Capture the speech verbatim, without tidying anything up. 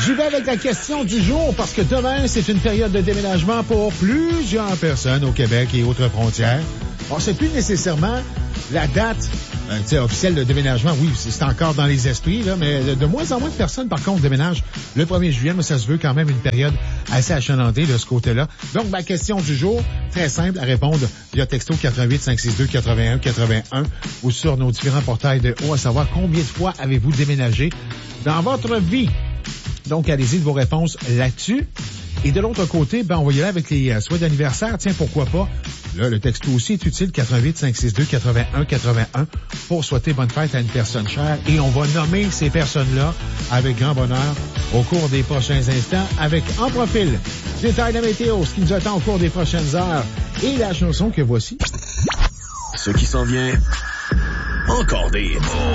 J'y vais avec la question du jour parce que demain, c'est une période de déménagement pour plusieurs personnes au Québec et autres frontières. Bon, c'est plus nécessairement la date euh, officielle de déménagement. Oui, c'est encore dans les esprits, là, mais de, de moins en moins de personnes, par contre, déménagent le premier juillet, mais ça se veut quand même une période assez achalandée de ce côté-là. Donc, ma question du jour, très simple à répondre via texto quatre huit cinq six deux quatre-vingt-un quatre-vingt-un ou sur nos différents portails de haut, à savoir combien de fois avez-vous déménagé dans votre vie? Donc, allez-y de vos réponses là-dessus. Et de l'autre côté, ben, on va y aller avec les euh, souhaits d'anniversaire. Tiens, pourquoi pas? Là, le texto aussi est utile, quatre huit cinq six deux quatre-vingt-un quatre-vingt-un pour souhaiter bonne fête à une personne chère. Et on va nommer ces personnes-là avec grand bonheur au cours des prochains instants avec en profil détail de la météo, ce qui nous attend au cours des prochaines heures et la chanson que voici. Ce qui s'en vient, encore des